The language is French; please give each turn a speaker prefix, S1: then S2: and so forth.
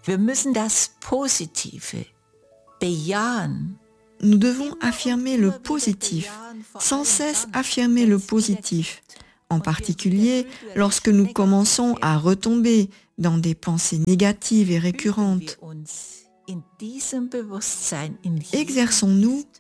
S1: Wir müssen das Positive bejahen.
S2: Nous devons affirmer le positif, sans cesse affirmer le positif, en particulier lorsque nous commençons à retomber dans des pensées négatives et récurrentes. Exerçons-nous